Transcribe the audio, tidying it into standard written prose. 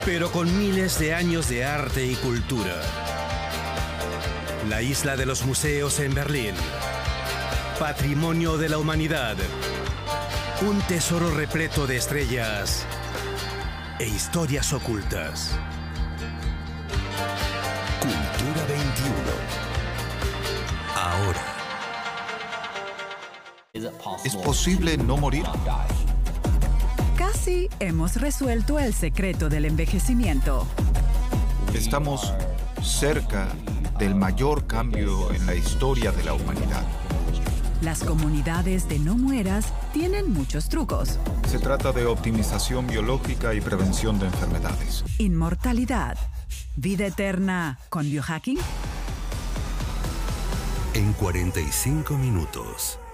pero con miles de años de arte y cultura. La isla de los museos en Berlín. Patrimonio de la humanidad. Un tesoro repleto de estrellas e historias ocultas. Cultura 21. Ahora. ¿Es posible no morir? Casi hemos resuelto el secreto del envejecimiento. Estamos cerca del mayor cambio en la historia de la humanidad. Las comunidades de No Mueras tienen muchos trucos. Se trata de optimización biológica y prevención de enfermedades. Inmortalidad. Vida eterna con biohacking. En 45 minutos.